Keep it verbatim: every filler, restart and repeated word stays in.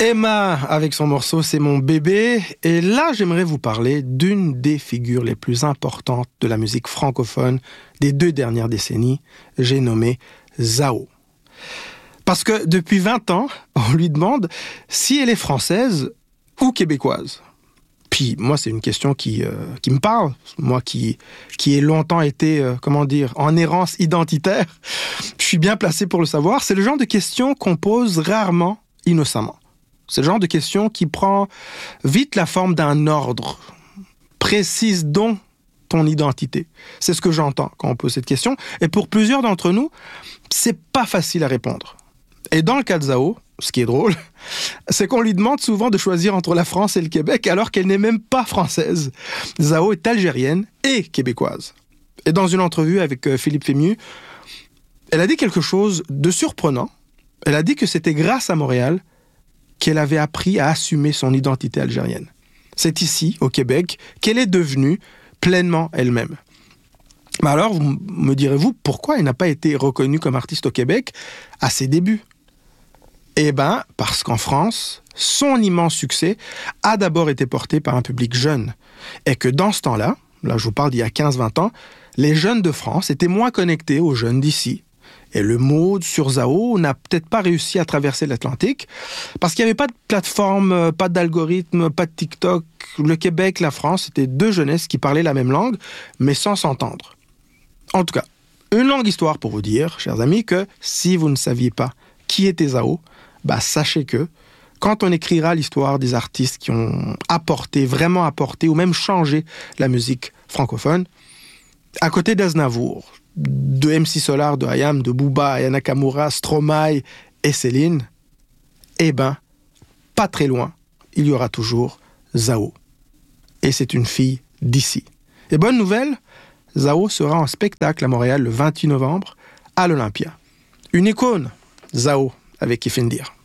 Emma, avec son morceau C'est mon bébé. Et là, j'aimerais vous parler d'une des figures les plus importantes de la musique francophone des deux dernières décennies. J'ai nommé Zao. Parce que depuis vingt ans, on lui demande si elle est française ou québécoise. Puis moi, c'est une question qui, euh, qui me parle. Moi qui, qui ai longtemps été, euh, comment dire, en errance identitaire, je suis bien placé pour le savoir. C'est le genre de question qu'on pose rarement innocemment. C'est le genre de question qui prend vite la forme d'un ordre. Précise donc ton identité. C'est ce que j'entends quand on pose cette question. Et pour plusieurs d'entre nous, c'est pas facile à répondre. Et dans le cas de Zao, ce qui est drôle, c'est qu'on lui demande souvent de choisir entre la France et le Québec alors qu'elle n'est même pas française. Zao est algérienne et québécoise. Et dans une entrevue avec Philippe Fémieux, elle a dit quelque chose de surprenant. Elle a dit que c'était grâce à Montréal qu'elle avait appris à assumer son identité algérienne. C'est ici, au Québec, qu'elle est devenue pleinement elle-même. Mais alors, vous me direz-vous, pourquoi elle n'a pas été reconnue comme artiste au Québec à ses débuts ? Eh bien, parce qu'en France, son immense succès a d'abord été porté par un public jeune. Et que dans ce temps-là, là je vous parle d'il y a quinze vingt ans, les jeunes de France étaient moins connectés aux jeunes d'ici. Et le mot sur Zao n'a peut-être pas réussi à traverser l'Atlantique parce qu'il n'y avait pas de plateforme, pas d'algorithme, pas de TikTok. Le Québec, la France, c'était deux jeunesses qui parlaient la même langue, mais sans s'entendre. En tout cas, une longue histoire pour vous dire, chers amis, que si vous ne saviez pas qui était Zao, bah sachez que quand on écrira l'histoire des artistes qui ont apporté, vraiment apporté, ou même changé la musique francophone, à côté d'Aznavour, de M C Solar, de I A M, de Booba, Aya Nakamura, Stromae et Céline, eh ben, pas très loin, il y aura toujours Zao. Et c'est une fille d'ici. Et bonne nouvelle, Zao sera en spectacle à Montréal le vingt-huit novembre à l'Olympia. Une icône, Zao, avec Kifindir.